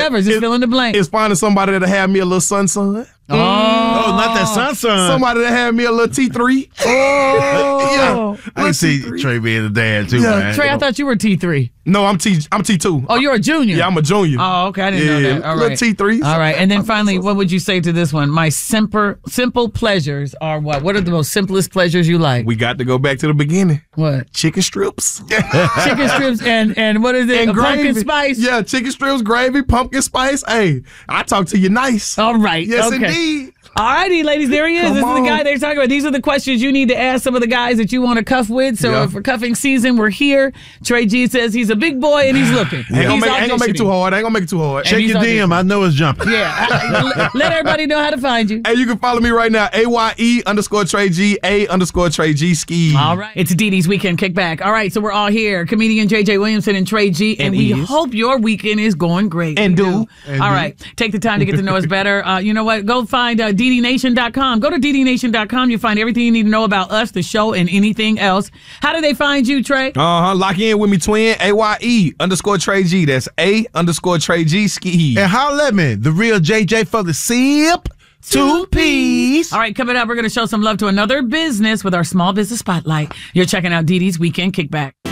whatever. Just fill in the blank. It's finding somebody that'll have me a little son. Oh, not that son. Somebody that had me a little T3. Oh. I can see Trey being a dad, too, man. Trey, I thought you were T3. No, I'm T2. Oh, you're a junior? Yeah, I'm a junior. Oh, okay. I didn't know that. All right. Little T3. All right. And then finally, what would you say to this one? My simple pleasures are what? What are the most simplest pleasures you like? We got to go back to the beginning. What? Chicken strips. Chicken strips and what is it? And gravy. Pumpkin spice? Yeah, chicken strips, gravy, pumpkin spice. Hey, I talk to you nice. All right. Yes, okay. indeed. All righty, ladies, there he is. This is the guy they're talking about. These are the questions you need to ask some of the guys that you want to cuff with. So for cuffing season, we're here. Trey G says he's a big boy and he's looking. Ain't gonna make it too hard. Check your DM. I know it's jumping. Yeah. Let everybody know how to find you. Hey, you can follow me right now. AYE_Trey G, A_Trey G ski. All right. It's Dee Dee's Weekend Kickback. All right, so we're all here. Comedian JJ Williamson and Trey G. And we hope your weekend is going great. And do. All right. Take the time to get to know us better. You know what? Go find DDNation.com. Go to DDNation.com. You'll find everything you need to know about us, the show, and anything else. How do they find you, Trey? Lock in with me, twin. AYE_Trey G. That's A_Trey G ski. And holla at me, the real JJ for the sip. 2 P's. All right, coming up, we're going to show some love to another business with our small business spotlight. You're checking out Dee Dee's Weekend Kickback.